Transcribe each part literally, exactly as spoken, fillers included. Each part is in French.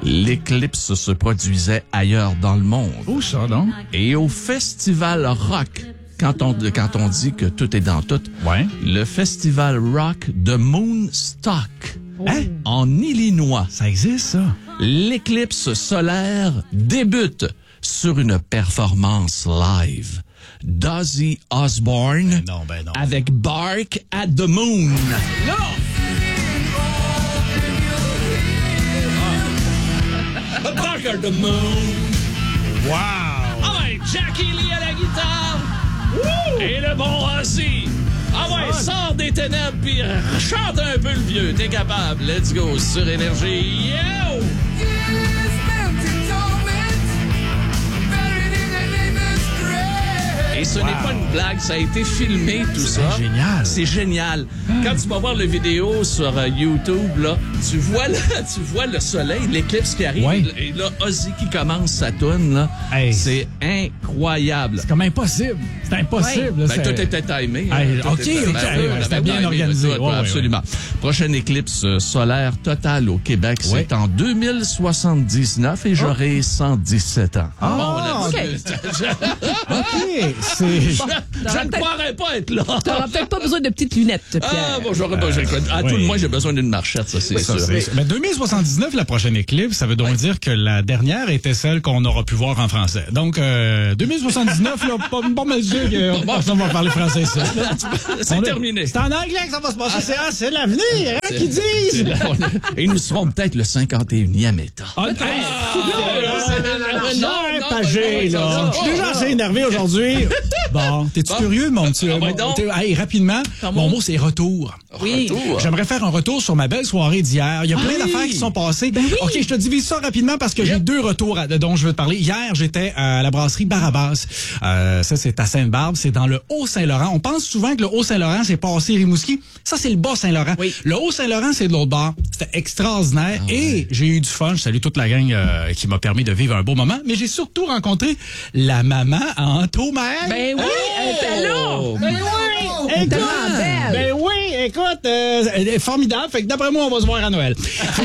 l'éclipse se produisait ailleurs dans le monde. Où ça, donc? Et au festival rock, quand on, quand on dit que tout est dans tout, Ouais. le festival rock de Moonstock, hein? En Illinois, Ça existe, ça? l'éclipse solaire débute sur une performance live d'Ozzy Osbourne Ben non, ben non. avec Bark at the Moon. Non! Bark at the Moon. Wow! Ah ouais, Jackie Lee à la guitare. Woo! Et le bon Ozzy. Ah ouais, sors des ténèbres puis chante un peu le vieux. T'es capable. Let's go sur Énergie. Yo! Et ce Wow. n'est pas une blague, ça a été filmé, tout ça. C'est génial. C'est génial. Quand tu vas voir le vidéo sur euh, YouTube, là, tu vois le, tu vois le soleil, l'éclipse qui arrive, Ouais. et là, Ozzy qui commence sa toune, là. Hey. C'est incroyable. C'est comme impossible. C'est impossible. là, Ben, c'est- tout était timé. hein. Hey, Tout ok, était- ok, ben, hey, oui, on c'était avait bien timé, organisé. tout, Ouais, ouais, absolument. Prochaine éclipse euh, solaire totale au Québec, Ouais. c'est en deux mille soixante-dix-neuf et j'aurai cent dix-sept ans. Ah, Bon, ok. là, OK, c'est... je ne croirais pas être là. T'auras peut-être pas besoin de petites lunettes, Pierre. Ah, bon, j'aurais pas. j'ai- À tout oui. le moins, j'ai besoin d'une marchette, ça, c'est Ça, sûr. c'est- Mais deux mille soixante-dix-neuf, la prochaine éclipse, ça veut donc dire que la dernière était celle qu'on aura pu voir en français. Donc, euh, deux mille soixante-dix-neuf, là, pas, pas mal sûr qu'on on va parler français ici. C'est On est- terminé. C'est en anglais que ça va se passer. C'est, ah, c'est l'avenir, hein, qu'ils C'est disent. là, on est- Et nous serons peut-être le cinquante et unième État. Ah, hey, non, non, non, pagé, non, là. non, Je suis déjà non. assez énervé aujourd'hui. Bon, t'es-tu Bon. curieux, mon petit? Ah, ben mon- donc. t'es- Hey, rapidement, mon mot, c'est retour. Oui. Retour. J'aimerais faire un retour sur ma belle soirée d'hier. Il y a plein oui. d'affaires qui sont passées. OK, je te divise ça rapidement parce que j'ai Yep. deux retours à- dont je veux te parler. Hier, j'étais à la brasserie Barabas. Euh, ça, c'est à Sainte-Barbe. C'est dans le Haut-Saint-Laurent. On pense souvent que le Haut-Saint-Laurent, c'est passé Rimouski. Ça, c'est le Bas-Saint-Laurent. Oui. Le Haut-Saint-Laurent, c'est de l'autre bord. C'était extraordinaire. Et j'ai eu du fun. Je salue toute la gang euh, qui m'a permis de vivre un beau moment. Mais j'ai surtout rencontré la maman à Antomère. Ben oui, elle était là. Ben oui! Écoute, Tellement belle. ben oui, écoute, euh, elle est formidable. Fait que d'après moi, on va se voir à Noël.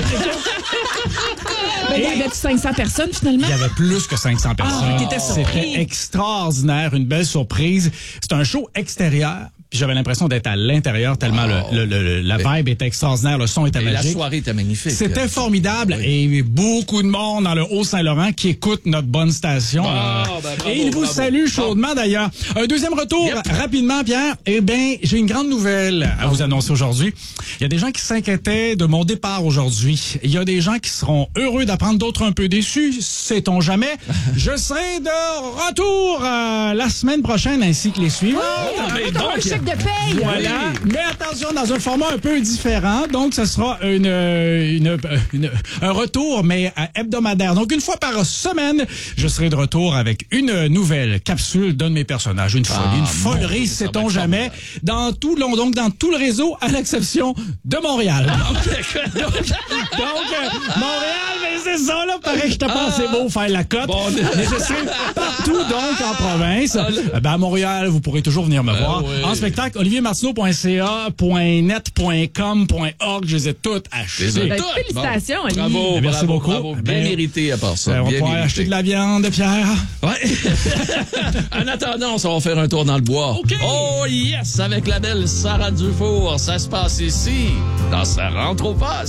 Ben, y avait-tu cinq cents personnes, finalement? Il y avait plus que cinq cents personnes. Ah, t'étais surpris. C'était extraordinaire, une belle surprise. C'est un show extérieur. Puis j'avais l'impression d'être à l'intérieur tellement Wow. le, le- le- la vibe était extraordinaire, le son était Et la magique. soirée était magnifique. C'était formidable et beaucoup de monde dans le Haut-Saint-Laurent qui écoute notre bonne station. Ah, Euh, ben, bravo, et il vous bravo. salue chaudement d'ailleurs. Un deuxième retour, Yep. rapidement Pierre. Eh bien, j'ai une grande nouvelle à vous annoncer aujourd'hui. Il y a des gens qui s'inquiétaient de mon départ aujourd'hui. Il y a des gens qui seront heureux d'apprendre, d'autres un peu déçus. Sait-on jamais. Je serai de retour euh, la semaine prochaine ainsi que les suivants. mais Comme un donc, chèque de paye. Voilà. Mais attention, dans un format un peu différent. Donc, ce sera une, euh, une, une- un retour, mais euh, hebdomadaire. Donc, une fois par semaine, je serai de retour avec une nouvelle capsule d'un de mes personnages. Une folie, Ah, une mon folerie, Dieu, ça va sait-on être jamais. Dans tout le, donc, dans tout le réseau, à l'exception de Montréal. donc, donc, euh, Montréal, mais c'est ça, là. Pareil, je t'ai pensé beau faire la cote. Bon, mais je serai partout, donc, en province. Euh, ben, à Montréal, vous pourrez toujours venir me voir. oui. En spectacle, olivier martineau point c a, .net, .com, .org, je les ai toutes achetées. Ben, Tout. félicitations, Ali. Bravo, Merci bravo, beaucoup. bravo. Bien Ben, mérité à part ça. Ben, on va bien pouvoir mérité. acheter de la viande, Pierre. Ouais. En attendant, on va faire un tour dans le bois. OK. Oh yes, avec la belle Sarah Dufour. Ça se passe ici, dans Sa rentre au poste.